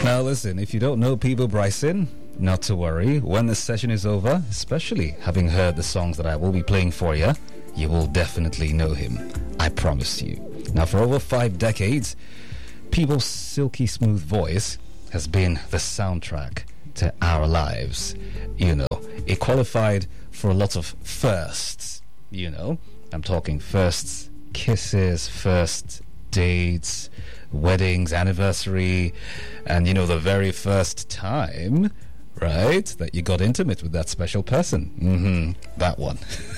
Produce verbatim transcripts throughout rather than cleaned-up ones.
Now listen, if you don't know Peebo Bryson, not to worry. When the session is over, especially having heard the songs that I will be playing for you, you will definitely know him. I promise you. Now, for over five decades, Peebo's silky smooth voice has been the soundtrack to our lives. You know, it qualified for a lot of firsts. You know, I'm talking firsts, kisses, first dates, weddings, anniversary, and you know, the very first time, right, that you got intimate with that special person. Mm-hmm, that one.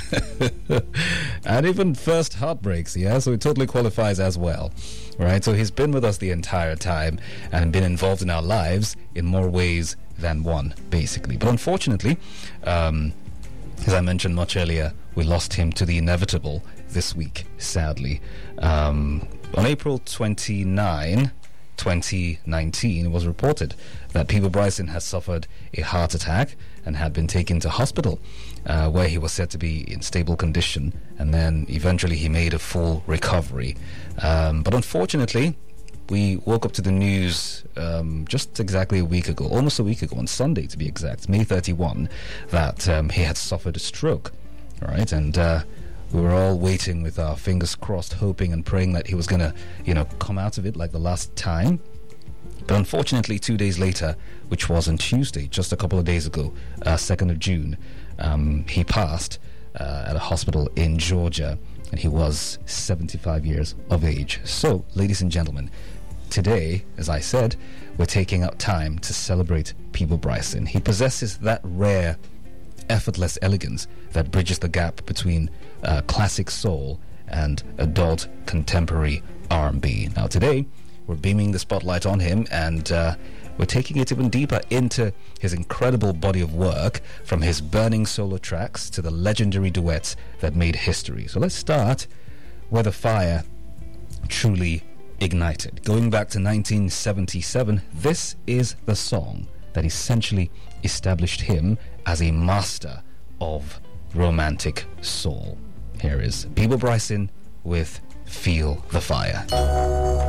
And even first heartbreaks, yeah, so it totally qualifies as well, right? So he's been with us the entire time and been involved in our lives in more ways than one, basically. But unfortunately, um, as I mentioned much earlier, we lost him to the inevitable this week, sadly. Um, on April twenty-ninth, twenty nineteen, it was reported that Peebo Bryson had suffered a heart attack and had been taken to hospital, uh, where he was said to be in stable condition, and then eventually he made a full recovery. Um, but unfortunately, we woke up to the news um, just exactly a week ago, almost a week ago, on Sunday to be exact, May thirty-first, that um, he had suffered a stroke, right? And uh, we were all waiting with our fingers crossed, hoping and praying that he was going to, you know, come out of it like the last time. But unfortunately, two days later, which was on Tuesday, just a couple of days ago, uh, second of June, um, he passed uh, at a hospital in Georgia, and he was seventy-five years of age. So, ladies and gentlemen, today, as I said, we're taking out time to celebrate Peebo Bryson. He possesses that rare, effortless elegance that bridges the gap between uh, classic soul and adult contemporary R and B. Now today, we're beaming the spotlight on him, and uh, we're taking it even deeper into his incredible body of work, from his burning solo tracks to the legendary duets that made history. So let's start where the fire truly ignited. Going back to nineteen seventy-seven, this is the song that essentially established him as a master of romantic soul. Here is Peebo Bryson with Feel the Fire.